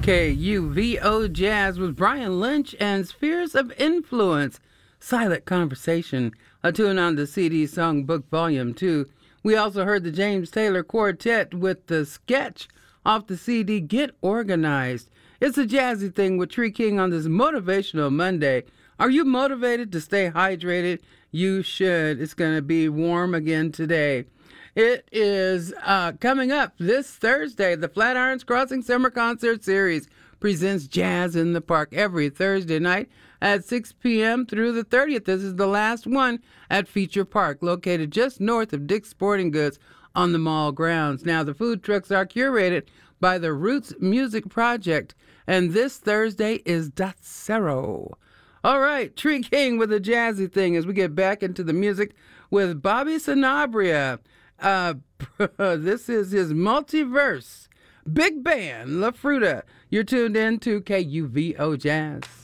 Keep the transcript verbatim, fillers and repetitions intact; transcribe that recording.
K U V O Jazz with Brian Lynch and Spheres of Influence. Silent Conversation, a tune on the C D Songbook Volume two. We also heard the James Taylor Quartet with the sketch off the C D Get Organized. It's a jazzy thing with Tree King on this Motivational Monday. Are you motivated to stay hydrated? You should. It's going to be warm again today. It is uh, coming up this Thursday. The Flatirons Crossing Summer Concert Series presents Jazz in the Park every Thursday night at six p.m. through the thirtieth. This is the last one at Feature Park, located just north of Dick's Sporting Goods on the mall grounds. Now, the food trucks are curated by the Roots Music Project, and this Thursday is Datsero. All right, Tree King with a jazzy thing as we get back into the music with Bobby Sanabria. Uh, this is his multiverse. Big Band, La Fruta. You're tuned in to K U V O Jazz.